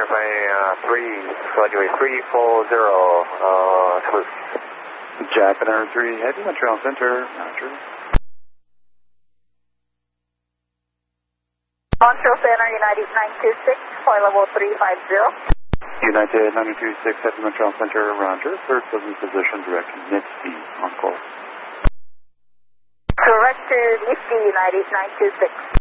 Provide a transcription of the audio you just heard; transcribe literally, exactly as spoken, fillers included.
runway uh, three, runway three four zero, uh, smooth. Japan Air three, heavy Montreal Center, roger. Montreal Center, United nine two six, flight level three five zero. United nine two six, heavy Montreal Center, roger. Third closing position, direct Nifty, on course. Correct to Nifty, United nine two six.